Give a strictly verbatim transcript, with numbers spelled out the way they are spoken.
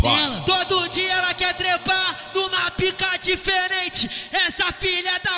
Todo dia ela quer trepar numa pica diferente. Essa filha da